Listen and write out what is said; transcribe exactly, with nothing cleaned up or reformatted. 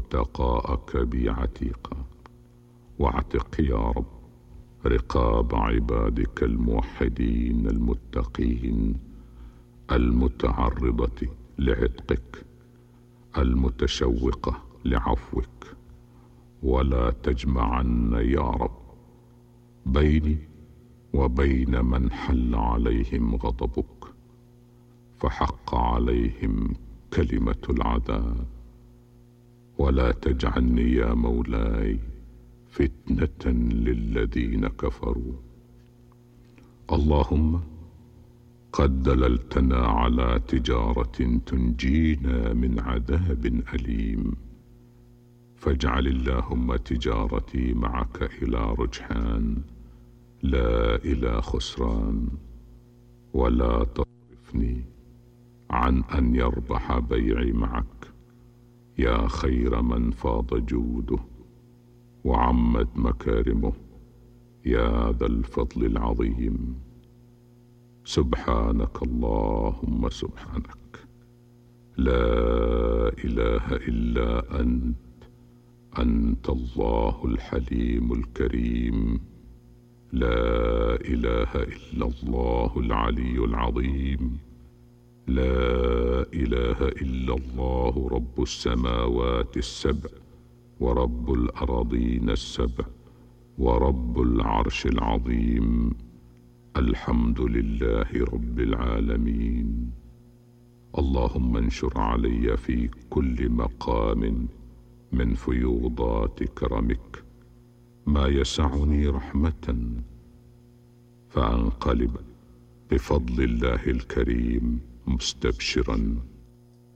وابتقاءك بي عتيقا. واعتق يا رب رقاب عبادك الموحدين المتقين المتعرضة لعتقك المتشوقة لعفوك. ولا تجمعن يا رب بيني وبين من حل عليهم غضبك فحق عليهم كلمة العذاب. ولا تجعلني يا مولاي فتنة للذين كفروا. اللهم قد دللتنا على تجارة تنجينا من عذاب أليم، فاجعل اللهم تجارتي معك إلى رجحان لا إلى خسران، ولا تصرفني عن أن يربح بيعي معك يا خير من فاض جوده وعمت مكارمه يا ذا الفضل العظيم. سبحانك اللهم سبحانك، لا إله إلا أنت، أنت الله الحليم الكريم، لا إله إلا الله العلي العظيم، لا إله إلا الله رب السماوات السبع ورب الأراضين السبع ورب العرش العظيم. الحمد لله رب العالمين. اللهم انشر علي في كل مقام من فيوضات كرمك ما يسعني رحمة، فأنقلب بفضل الله الكريم مستبشرا